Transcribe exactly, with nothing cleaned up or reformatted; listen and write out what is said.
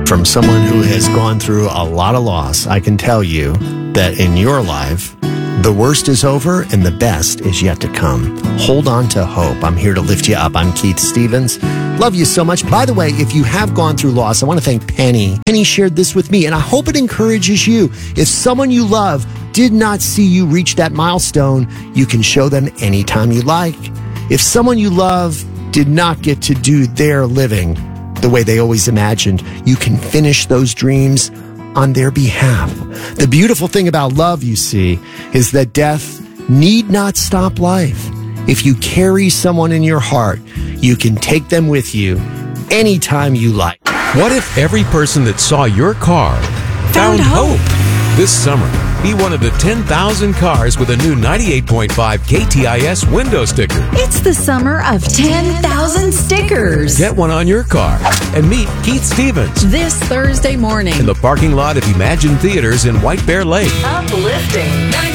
From someone who has gone through a lot of loss, I can tell you that in your life, the worst is over and the best is yet to come. Hold on to hope. I'm here to lift you up. I'm Keith Stevens. Love you so much. By the way, if you have gone through loss, I want to thank Penny. Penny shared this with me, and I hope it encourages you. If someone you love did not see you reach that milestone, you can show them anytime you like. If someone you love did not get to do their living the way they always imagined, you can finish those dreams on their behalf. The beautiful thing about love, you see, is that death need not stop life. If you carry someone in your heart, you can take them with you anytime you like. What if every person that saw your car found, Found hope? hope? This summer, be one of the ten thousand cars with a new ninety-eight point five K T I S window sticker. It's the summer of ten thousand stickers. Get one on your car and meet Keith Stevens This Thursday morning. in the parking lot of Imagine Theaters in White Bear Lake. Uplifting.